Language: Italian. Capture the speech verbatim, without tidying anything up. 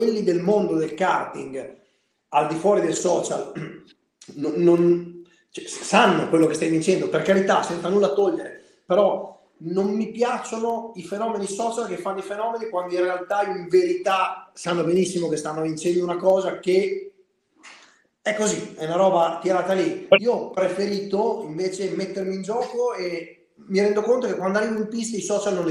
quelli del mondo del karting, al di fuori del social, non, non cioè, sanno quello che stai dicendo, per carità, senza nulla togliere, però non mi piacciono i fenomeni social che fanno i fenomeni quando in realtà, in verità, sanno benissimo che stanno vincendo una cosa che è così, è una roba tirata lì. Io ho preferito invece mettermi in gioco e mi rendo conto che quando arrivo in pista i social non